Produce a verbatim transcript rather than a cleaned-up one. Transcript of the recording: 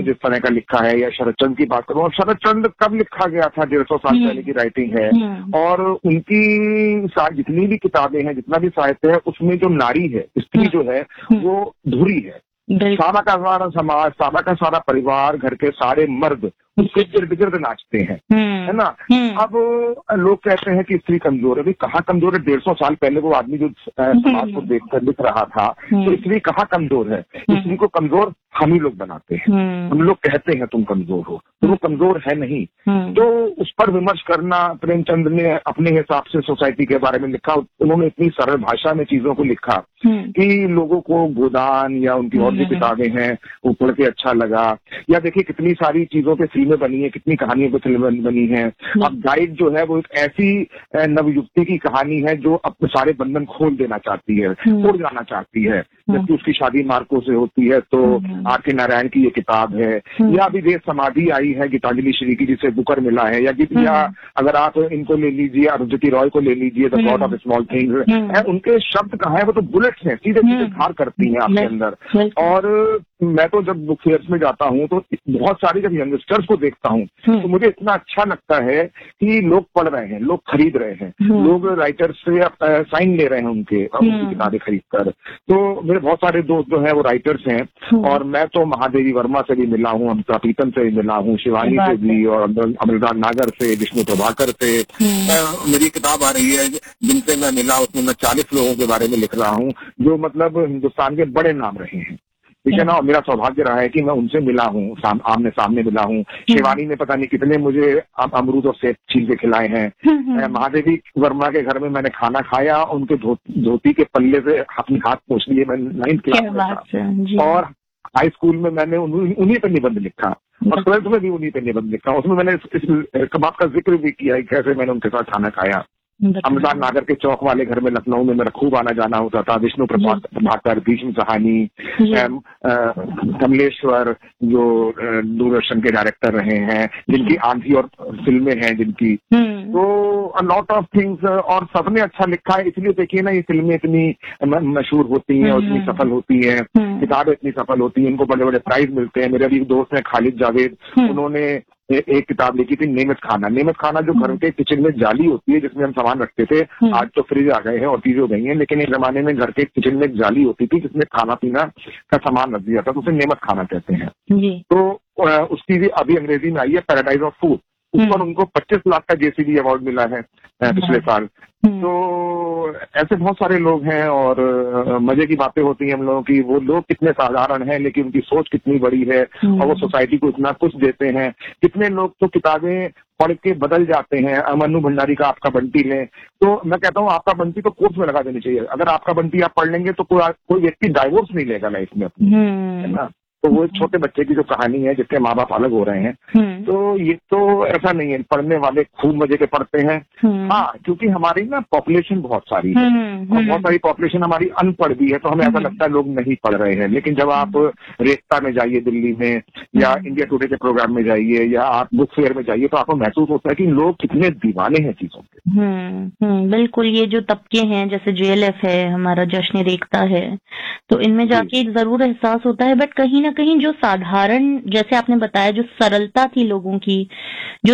ने जिस तरह का लिखा है, या शरदचंद्र की बात करूं, और शरदचंद्र कब लिखा गया था, डेढ़ सौ साल पहले की राइटिंग है, और उनकी जितनी भी किताबें हैं, जितना भी साहित्य है, उसमें जो नारी है, स्त्री जो है, वो धुरी है। सारा का सारा समाज, सारा का सारा परिवार, घर के सारे मर्द उसके इर्द गिर्द नाचते हैं, है ना। अब लोग कहते हैं कि स्त्री कमजोर है। भाई कहाँ कमजोर है? डेढ़ सौ साल पहले वो आदमी जो समाज को देखकर लिख रहा था, तो स्त्री कहाँ कमजोर है? स्त्री को कमजोर हम ही लोग बनाते हैं। हम लोग कहते हैं तुम कमजोर हो, तो वो कमजोर है नहीं। तो उस पर विमर्श करना, प्रेमचंद ने अपने हिसाब से सोसाइटी के बारे में लिखा। उन्होंने इतनी सरल भाषा में चीजों को लिखा कि लोगों को गोदान या उनकी और भी किताबें हैं वो पढ़ के अच्छा लगा। या देखिए कितनी सारी चीजों पे फिल्में बनी है, कितनी कहानियों पे फिल्में बनी है। अब गाइड जो है वो एक ऐसी नवयुवती की कहानी है जो अपने सारे बंधन खोल देना चाहती है, उड़ जाना चाहती है। जबकि उसकी शादी मार्को से होती है। तो आर के नारायण की ये किताब है। या अभी देश समाधि आई है गीतांजलि श्री की, जिसे बुकर मिला है। या या अगर आप इनको ले लीजिए, अरुंधति रॉय को ले लीजिए, the God of small things, उनके शब्द कहाँ है, वो तो बुलेट्स हैं, सीधे सीधे धार करती हैं आपके अंदर। और मैं तो जब बुक फेयर्स में जाता हूँ तो बहुत सारे जब यंगस्टर्स को देखता हूँ तो मुझे इतना अच्छा लगता है कि लोग पढ़ रहे हैं, लोग खरीद रहे हैं, लोग राइटर्स से साइन ले रहे हैं उनके, उनकी किताबें खरीद कर। तो मेरे बहुत सारे दोस्त जो हैं वो राइटर्स हैं, और मैं तो महादेवी वर्मा से भी मिला हूँ, अमृता प्रीतम से भी मिला हूँ, शिवानी से भी, और अमृता नागर से, विष्णु प्रभाकर से। मेरी किताब आ रही है जिनसे मैं मिला, उसमें मैं चालीस लोगों के बारे में लिख रहा हूँ जो मतलब हिंदुस्तान के बड़े नाम रहे हैं, ठीक है ना। और मेरा सौभाग्य रहा है कि मैं उनसे मिला हूँ, साम, आमने सामने मिला हूँ। शिवानी ने पता नहीं कितने मुझे अमरूद और सेब छील के खिलाए हैं। महादेवी वर्मा के घर में मैंने खाना खाया, उनके धो, धोती के पल्ले से अपने हाथ पोंछ लिए। मैं नाइन्थ क्लास में था, और हाई स्कूल में मैंने उन्हीं पे निबंध लिखा, और ट्वेल्थ में भी उन्हीं पे निबंध लिखा। उसमें मैंने इस कबाब का जिक्र भी किया है, कैसे मैंने उनके साथ खाना खाया। अमृता नागर के चौक वाले घर में लखनऊ में मेरा खूब आना जाना होता था। विष्णु प्रभाकर, भीष्म सहानी, कमलेश्वर जो दूरदर्शन के डायरेक्टर रहे हैं, जिनकी आंधी और फिल्में हैं जिनकी, तो अ लॉट ऑफ थिंग्स। और सबने अच्छा लिखा है, इसलिए देखिए ना ये फिल्में इतनी मशहूर होती हैं और इतनी सफल होती हैं, किताबें इतनी सफल होती हैं, इनको बड़े बड़े प्राइज मिलते हैं। मेरे अभी दोस्त हैं खालिद जावेद, उन्होंने एक किताब लिखी थी नेमत खाना। नेमत खाना जो घर के किचन में जाली होती है जिसमें हम सामान रखते थे, आज तो फ्रिज आ गए हैं और चीजें हो गई हैं, लेकिन एक जमाने में घर के किचन में एक जाली होती थी जिसमें खाना पीना का सामान रख दिया था, तो उसे नेमत खाना कहते हैं। तो उसकी भी अभी अंग्रेजी में आई है पैराडाइज ऑफ फूड। उस पर उनको पच्चीस लाख का जेसीबी अवार्ड मिला है पिछले साल। तो ऐसे बहुत सारे लोग हैं, और मजे की बातें होती हैं हम लोगों की। वो लोग कितने साधारण हैं लेकिन उनकी सोच कितनी बड़ी है, और वो सोसाइटी को इतना कुछ देते हैं। कितने लोग तो किताबें पढ़ के बदल जाते हैं। मन्नू भंडारी का आपका बंटी लें, तो मैं कहता हूँ आपका बंटी तो कोर्स में लगा देनी चाहिए। अगर आपका बंटी आप पढ़ लेंगे तो कोई कोई व्यक्ति डाइवोर्स नहीं लेगा लाइफ में अपनी, है ना। तो वो एक छोटे बच्चे की जो कहानी है जिसके माँ बाप अलग हो रहे हैं, तो ये तो ऐसा नहीं है, पढ़ने वाले खूब मजे के पढ़ते हैं। हाँ, क्योंकि हमारी ना पॉपुलेशन बहुत सारी है, और बहुत सारी पॉपुलेशन हमारी अनपढ़ भी है, तो हमें ऐसा लगता है लोग नहीं पढ़ रहे हैं। लेकिन जब आप रेख्ता में जाइए दिल्ली में, या इंडिया टुडे के प्रोग्राम में जाइए, या आप बुक फेयर में जाइए, तो आपको महसूस होता है कि लोग कितने दीवाने हैं चीजों के। हम्म बिल्कुल। ये जो तबके हैं, जैसे जेएलएफ है, हमारा जश्न रेख्ता है, तो इनमें जाके जरूर एहसास होता है। बट कहीं ना कहीं जो साधारण, जैसे आपने बताया, जो सरलता थी लोगों की, जो